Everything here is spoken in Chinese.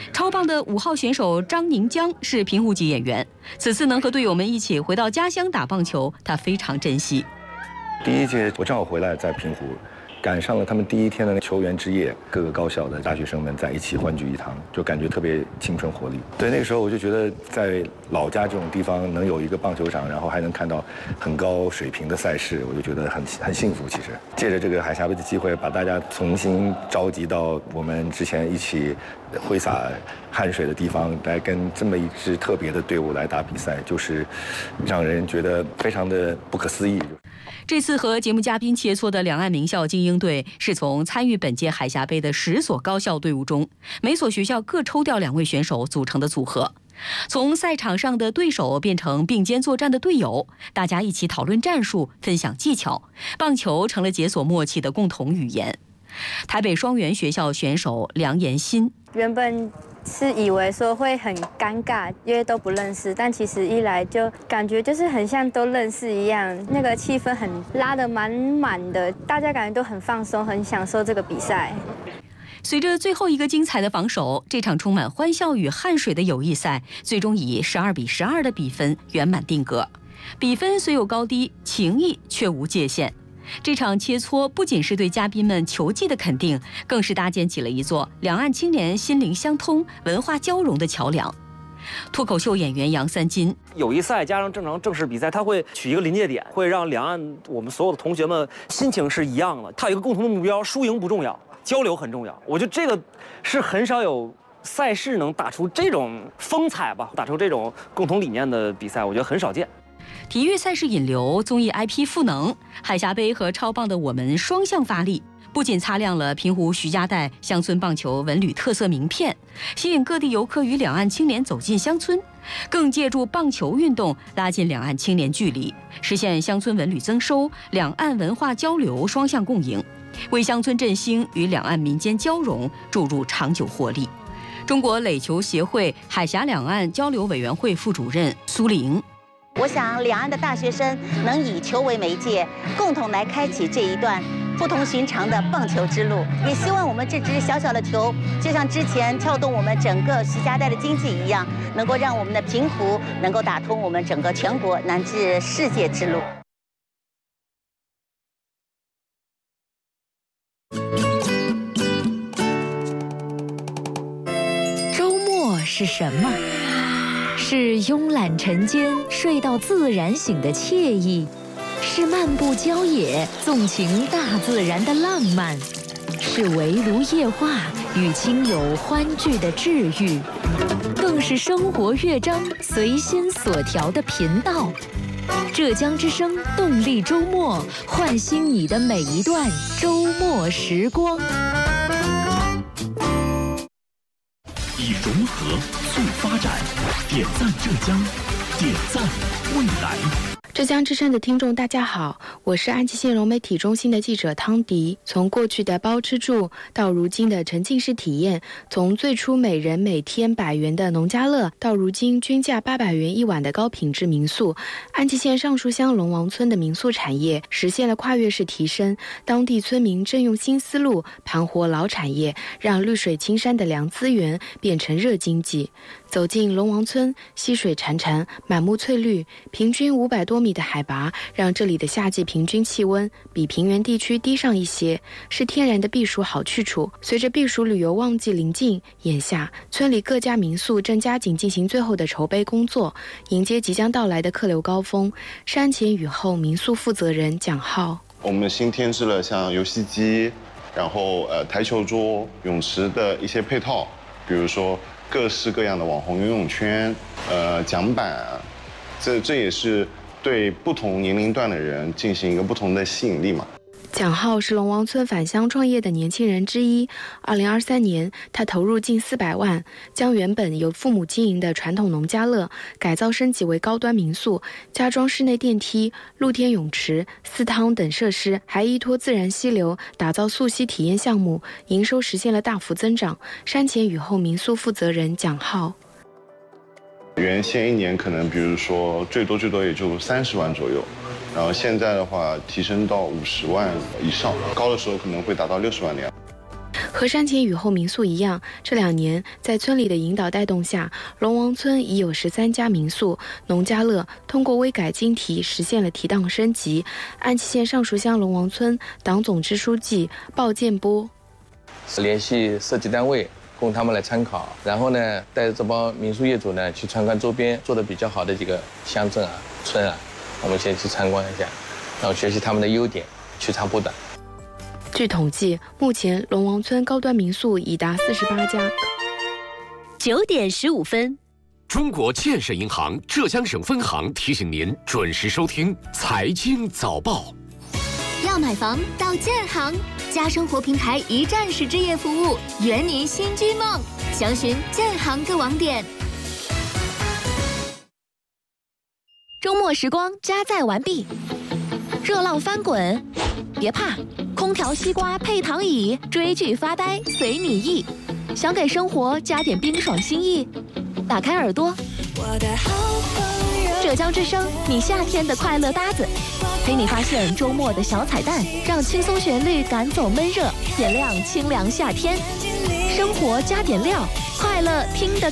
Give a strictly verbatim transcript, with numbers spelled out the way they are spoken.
超棒的五号选手张宁江是平湖籍演员，此次能和队友们一起回到家乡打棒球，他非常珍惜。 第一届我正好回来，在平湖。 赶上了他们第一天的球员之夜，各个高校的大学生们在一起欢聚一堂，就感觉特别青春活力。对，那个时候我就觉得，在老家这种地方能有一个棒球场，然后还能看到很高水平的赛事，我就觉得很很幸福。其实，借着这个海峡杯的机会，把大家重新召集到我们之前一起挥洒汗水的地方，来跟这么一支特别的队伍来打比赛，就是让人觉得非常的不可思议。 这次和节目嘉宾切磋的两岸名校精英队，是从参与本届海峡杯的十所高校队伍中，每所学校各抽调两位选手组成的组合，从赛场上的对手变成并肩作战的队友，大家一起讨论战术，分享技巧，棒球成了解锁默契的共同语言。台北双园学校选手梁妍欣， 原本 是以为说会很尴尬，因为都不认识，但其实一来就感觉就是很像都认识一样，那个气氛很拉得满满的，大家感觉都很放松，很享受这个比赛。 随着最后一个精彩的防守，这场充满欢笑与汗水的友谊赛，最终以十二比十二的比分圆满定格。比分虽有高低，情谊却无界限。 这场切磋不仅是对嘉宾们球技的肯定，更是搭建起了一座两岸青年心灵相通、文化交融的桥梁。脱口秀演员杨三金， 友谊赛加上正常正式比赛，它会取一个临界点，会让两岸我们所有的同学们心情是一样的。它有一个共同的目标，输赢不重要，交流很重要。我觉得这个是很少有赛事能打出这种风采吧，打出这种共同理念的比赛，我觉得很少见。 体育赛事引流，综艺 I P 赋能，海峡杯和超棒的我们双向发力，不仅擦亮了平湖徐家带乡村棒球文旅特色名片，吸引各地游客与两岸青年走进乡村，更借助棒球运动拉近两岸青年距离，实现乡村文旅增收、两岸文化交流双向共赢，为乡村振兴与两岸民间交融注入长久活力。中国垒球协会海峡两岸交流委员会副主任苏玲。 我想，两岸的大学生能以球为媒介，共同来开启这一段不同寻常的棒球之路。也希望我们这支小小的球，就像之前撬动我们整个徐家带的经济一样，能够让我们的平湖能够打通我们整个全国乃至世界之路。 周末是什么？ 是慵懒晨间睡到自然醒的惬意，是漫步郊野纵情大自然的浪漫，是围炉夜话与亲友欢聚的治愈，更是生活乐章随心所调的频道。浙江之声动力周末，唤醒你的每一段周末时光。 以融合促发展，点赞浙江，点赞未来。 浙江之声的听众大家好，我是安吉县融媒体中心的记者汤迪。从过去的包吃住到如今的沉浸式体验，从最初每人每天百元的农家乐，到如今均价八百元一晚的高品质民宿，安吉县上树乡龙王村的民宿产业实现了跨越式提升。当地村民正用新思路盘活老产业，让绿水青山的凉资源变成热经济。 走进龙王村，溪水潺潺，满目翠绿，平均五百多米的海拔，让这里的夏季平均气温比平原地区低上一些，是天然的避暑好去处。随着避暑旅游旺季临近，眼下村里各家民宿正加紧进行最后的筹备工作，迎接即将到来的客流高峰。山前雨后民宿负责人蒋浩， 我们新添置了像游戏机，然后呃台球桌、泳池的一些配套，比如说 各式各样的网红游泳圈，呃，桨板，这这也是对不同年龄段的人进行一个不同的吸引力嘛。 蒋浩是龙王村返乡创业的年轻人之一。二零二三年，他投入近四百万，将原本由父母经营的传统农家乐改造升级为高端民宿，加装室内电梯、露天泳池、私汤等设施，还依托自然溪流打造溯溪体验项目，营收实现了大幅增长。山前雨后民宿负责人蒋浩。 原先一年可能，比如说最多最多也就三十万左右，然后现在的话提升到五十万以上，高的时候可能会达到六十万的样。 和山前雨后民宿一样，这两年在村里的引导带动下，龙王村已有十三家民宿。农家乐通过微改精提实现了提档升级。安溪县上树乡龙王村党总支书记鲍建波联系设计单位，供他们来参考，然后呢，带着这帮民宿业主呢去参观周边做的比较好的几个乡镇啊、村啊，我们先去参观一下，然后学习他们的优点，取长补短。 据统计，目前龙王村高端民宿已达四十八家。 九点十五分， 中国建设银行浙江省分行提醒您准时收听财经早报。 要买房到建行，家生活平台一站式置业服务，圆您新居梦。详询建行各网点。周末时光加载完毕，热浪翻滚，别怕。空调、西瓜配躺椅，追剧发呆随你意。想给生活加点冰爽心意，打开耳朵，浙江之声，你夏天的快乐搭子，陪你发现周末的小彩蛋，让轻松旋律赶走闷热，点亮清凉夏天。生活加点料，快乐听得到。